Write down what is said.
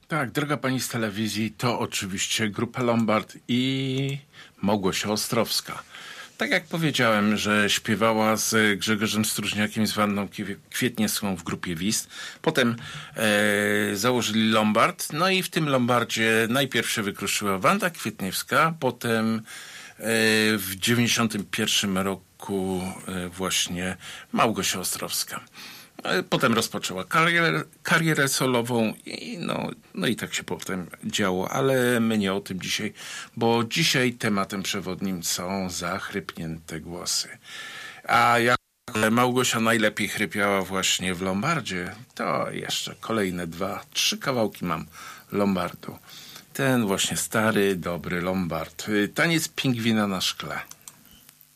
Tak, droga pani z telewizji, to oczywiście Grupa Lombard i Małgosia Ostrowska. Tak jak powiedziałem, że śpiewała z Grzegorzem Stróżniakiem i z Wanną Kwietniewską w grupie WIST. Potem założyli Lombard. No i w tym Lombardzie najpierw się wykruszyła Wanda Kwietniewska, potem w 91 roku właśnie Małgosia Ostrowska. Potem rozpoczęła karierę solową no i tak się potem działo, ale my nie o tym dzisiaj, bo dzisiaj tematem przewodnim są zachrypnięte głosy. A jak Małgosia najlepiej chrypiała właśnie w Lombardzie, to jeszcze kolejne 2-3 kawałki mam Lombardu. Ten właśnie stary, dobry Lombard. Taniec pingwina na szkle.